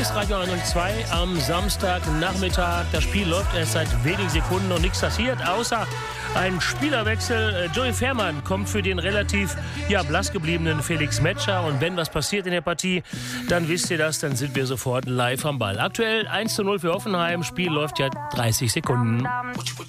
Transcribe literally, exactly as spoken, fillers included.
ist Radio eins null zwei am Samstagnachmittag. Das Spiel läuft erst seit wenigen Sekunden, noch nichts passiert, außer ein Spielerwechsel. Joey Fährmann kommt für den relativ ja, blass gebliebenen Felix Metscher. Und wenn was passiert in der Partie, dann wisst ihr das, dann sind wir sofort live am Ball. Aktuell eins zu null für Hoffenheim. Spiel läuft ja dreißig Sekunden.